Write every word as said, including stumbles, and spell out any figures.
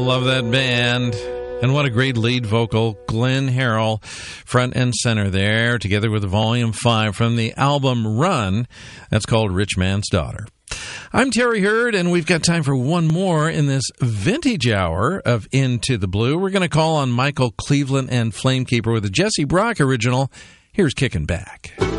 Love that band. And what a great lead vocal. Glenn Harrell, front and center there, together with Volume five from the album Run. That's called Rich Man's Daughter. I'm Terry Hurd, and we've got time for one more in this vintage hour of Into the Blue. We're going to call on Michael Cleveland and Flamekeeper with a Jesse Brock original. Here's Kickin' Back.